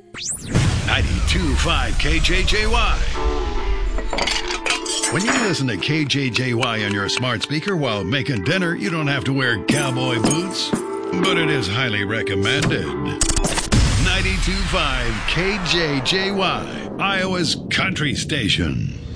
92.5 KJJY. When you listen to KJJY on your smart speaker while making dinner, you don't have to wear cowboy boots, but it is highly recommended. 92.5 KJJY, Iowa's country station.